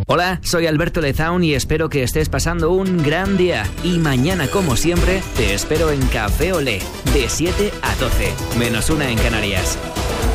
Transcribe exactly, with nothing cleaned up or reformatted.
Hola, soy Alberto Lezaun y espero que estés pasando un gran día. Y mañana, como siempre, te espero en Café Olé, de siete a doce, menos una en Canarias.